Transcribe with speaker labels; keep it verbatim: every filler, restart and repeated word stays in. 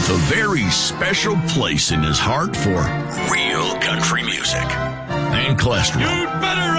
Speaker 1: with a very special place in his heart for real country music and cholesterol.
Speaker 2: You'd better